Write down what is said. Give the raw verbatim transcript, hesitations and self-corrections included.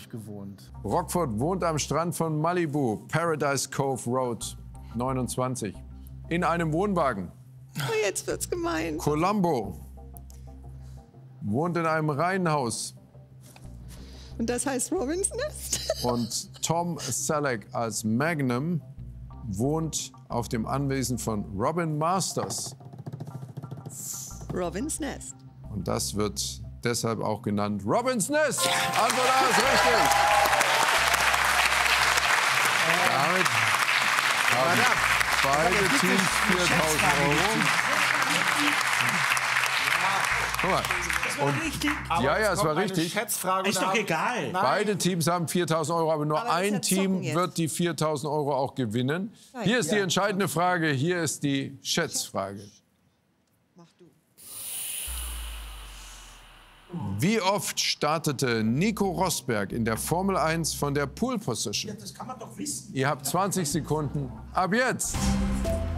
Rockford gewohnt? Rockford wohnt am Strand von Malibu, Paradise Cove Road, neunundzwanzig. In einem Wohnwagen. Oh, jetzt wird's gemein. Columbo wohnt in einem Reihenhaus. Und das heißt Robins Nest? Und Tom Selleck als Magnum wohnt auf dem Anwesen von Robin Masters. Robins Nest. Und das wird deshalb auch genannt Robins Nest. Antwort A ist richtig. Damit haben beide Teams viertausend Euro. Guck mal. Und, richtig. ja, ja, es war richtig. Schätzfrage Ist doch egal. Beide Teams haben viertausend Euro, aber nur Aber das ist ein ja Team Zocken jetzt. wird die viertausend Euro auch gewinnen. Hier ist die entscheidende Frage, hier ist die Schätzfrage. Mach du. Wie oft startete Nico Rosberg in der Formel eins von der Pole Position? Das kann man doch wissen. Ihr habt zwanzig Sekunden ab jetzt.